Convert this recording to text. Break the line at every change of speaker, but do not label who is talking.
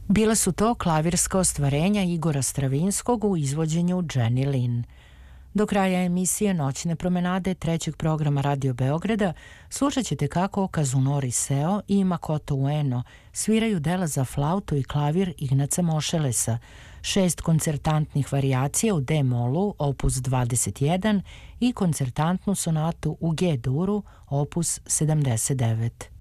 Bila su to klavirska ostvarenja Igora Stravinskog u izvođenju Jenny Lin. Do kraja emisije Noćne promenade trećeg programa Radio Beograda slušat ćete kako Kazunori Seo i Makoto Ueno sviraju dela za flautu i klavir Ignaca Mošelesa, 6 koncertantnih varijacija u D-molu opus 21 i koncertantnu sonatu u G-duru opus 79.